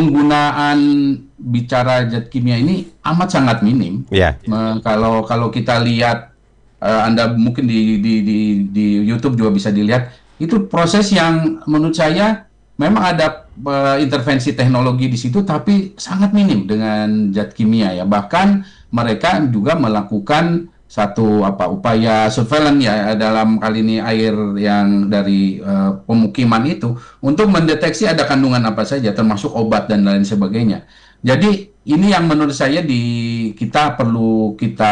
penggunaan bicara zat kimia ini amat sangat minim. Ya. Kalau kita lihat, Anda mungkin di YouTube juga bisa dilihat, itu proses yang menurut saya memang ada intervensi teknologi di situ, tapi sangat minim dengan zat kimia ya. Bahkan mereka juga melakukan satu upaya surveillance ya dalam kali ini air yang dari pemukiman itu untuk mendeteksi ada kandungan apa saja termasuk obat dan lain sebagainya. Jadi ini yang menurut saya kita perlu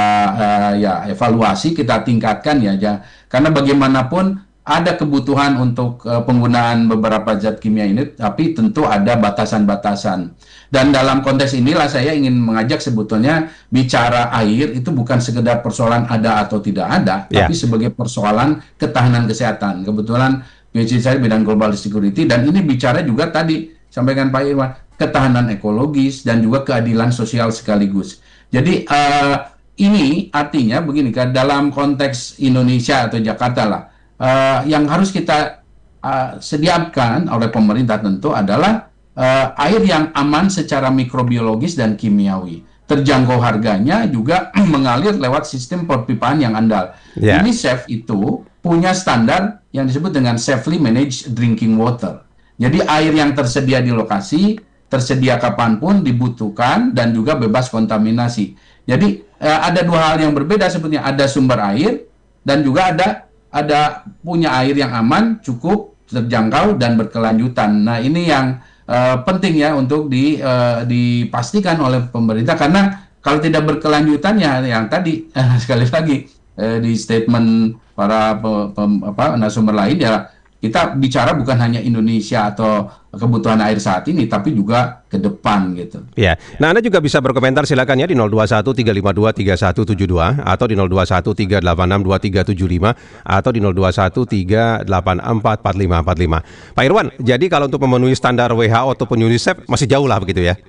ya evaluasi, kita tingkatkan ya, karena bagaimanapun ada kebutuhan untuk penggunaan beberapa zat kimia ini, tapi tentu ada batasan-batasan. Dan dalam konteks inilah saya ingin mengajak sebetulnya bicara air itu bukan sekedar persoalan ada atau tidak ada, tapi sebagai persoalan ketahanan kesehatan. Kebetulan PhD saya bidang global security, dan ini bicara juga tadi sampaikan Pak Irwan, ketahanan ekologis dan juga keadilan sosial sekaligus. Jadi ini artinya begini kan, dalam konteks Indonesia atau Jakarta lah, yang harus kita sediakan oleh pemerintah tentu adalah air yang aman secara mikrobiologis dan kimiawi, terjangkau harganya, juga mengalir lewat sistem perpipaan yang andal. UNICEF itu punya standar yang disebut dengan safely managed drinking water. Jadi air yang tersedia di lokasi, tersedia kapanpun dibutuhkan, dan juga bebas kontaminasi. Jadi ada dua hal yang berbeda sebetulnya, ada sumber air dan juga ada punya air yang aman, cukup, terjangkau, dan berkelanjutan. Nah ini yang penting ya untuk dipastikan oleh pemerintah, karena kalau tidak berkelanjutan ya yang tadi sekali lagi di statement para narasumber lain ya, kita bicara bukan hanya Indonesia atau kebutuhan air saat ini, tapi juga ke depan gitu. Ya. Nah, Anda juga bisa berkomentar silakan ya di 021 352 3172 atau di 021 386 2375 atau di 021 384 4545. Pak Irwan, jadi kalau untuk memenuhi standar WHO ataupun UNICEF masih jauh lah begitu ya?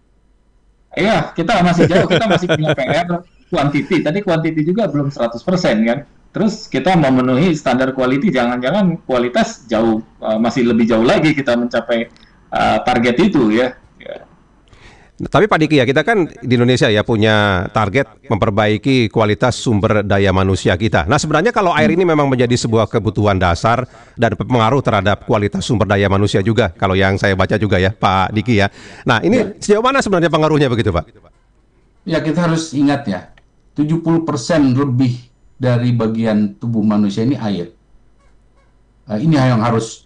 Iya, kita masih jauh, kita masih punya PR quantity. Tadi quantity juga belum 100% kan. Terus kita memenuhi standar quality, jangan-jangan kualitas jauh, masih lebih jauh lagi kita mencapai target itu ya. Tapi Pak Diki ya, kita kan di Indonesia ya punya target memperbaiki kualitas sumber daya manusia kita. Nah sebenarnya kalau air ini memang menjadi sebuah kebutuhan dasar dan berpengaruh terhadap kualitas sumber daya manusia juga, kalau yang saya baca juga ya Pak Diki ya. Nah ini sejauh mana sebenarnya pengaruhnya begitu Pak? Ya kita harus ingat ya, 70% lebih dari bagian tubuh manusia ini air. Ini yang harus,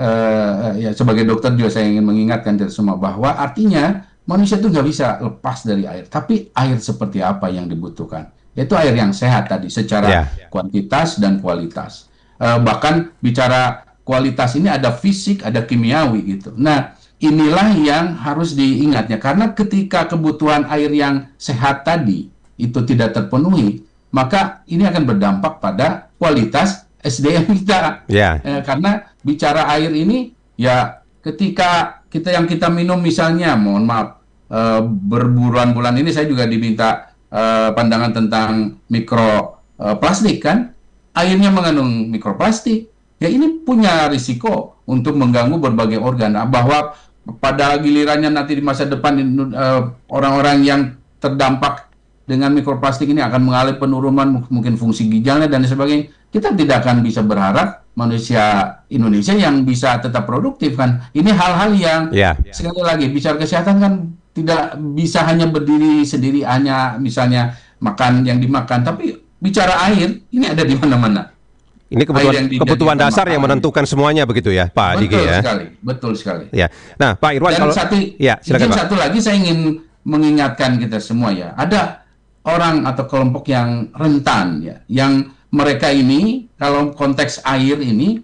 ya sebagai dokter juga saya ingin mengingatkan dari semua bahwa artinya manusia itu nggak bisa lepas dari air. Tapi air seperti apa yang dibutuhkan? Yaitu air yang sehat tadi, secara kuantitas dan kualitas. Bahkan bicara kualitas ini ada fisik, ada kimiawi gitu. Nah, inilah yang harus diingatnya. Karena ketika kebutuhan air yang sehat tadi itu tidak terpenuhi, maka ini akan berdampak pada kualitas SDM kita. Karena bicara air ini, ya ketika kita minum misalnya, mohon maaf, berbulan-bulan ini saya juga diminta pandangan tentang mikroplastik kan, airnya mengandung mikroplastik, ya ini punya risiko untuk mengganggu berbagai organ. Bahwa pada gilirannya nanti di masa depan orang-orang yang terdampak dengan mikroplastik ini akan mengalami penurunan mungkin fungsi ginjalnya dan sebagainya. Kita tidak akan bisa berharap manusia Indonesia yang bisa tetap produktif kan. Ini hal-hal yang sekali lagi bicara kesehatan kan tidak bisa hanya berdiri sendiri, hanya misalnya makan yang dimakan, tapi bicara air ini ada di mana-mana. Ini kebutuhan dasar yang menentukan semuanya begitu ya Pak Diki ya. Betul sekali. Ya. Nah Pak Irwan, dan silakan, Pak. satu lagi saya ingin mengingatkan kita semua ya, ada orang atau kelompok yang rentan ya, yang mereka ini kalau konteks air ini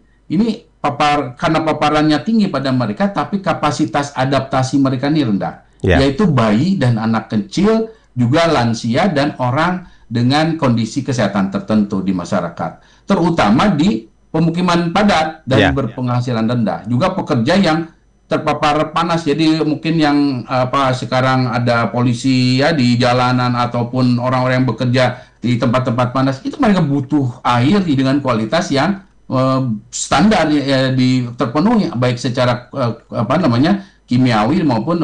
karena paparannya tinggi pada mereka, tapi kapasitas adaptasi mereka ini rendah, yaitu bayi dan anak kecil, juga lansia dan orang dengan kondisi kesehatan tertentu di masyarakat, terutama di pemukiman padat dan berpenghasilan rendah, juga pekerja yang terpapar panas. Jadi mungkin yang sekarang ada polisi ya di jalanan ataupun orang-orang yang bekerja di tempat-tempat panas, itu mereka butuh air dengan kualitas yang standar terpenuhi, baik secara kimiawi maupun